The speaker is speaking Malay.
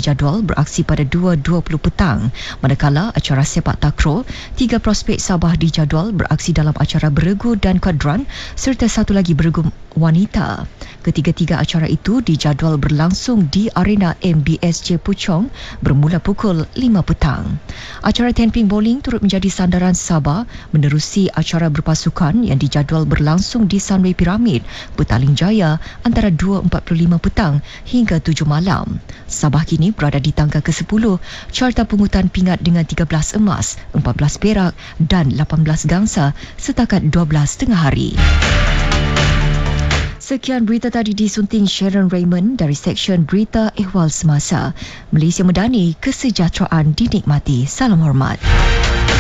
dijadual beraksi pada 2.20 petang. Manakala acara sepak takraw, 3 prospek Sabah dijadual beraksi dalam acara beregu dan kuadran serta satu lagi beregu wanita. Ketiga-tiga acara itu dijadual berlangsung di arena MBSJ Puchong bermula pukul 5 petang. Acara tenping bowling turut menjadi sandaran Sabah menerusi acara berpasukan yang dijadual berlangsung di Sunway Pyramid, Petaling Jaya antara 2.45 petang hingga 7 malam. Sabah kini berada di tangga ke-10 carta pungutan pingat dengan 13 emas, 14 perak dan 18 gangsa setakat 12 tengah hari. Sekian berita tadi disunting Sharon Raymond dari Seksyen Berita Ehwal Semasa. Malaysia Madani, kesejahteraan dinikmati. Salam hormat.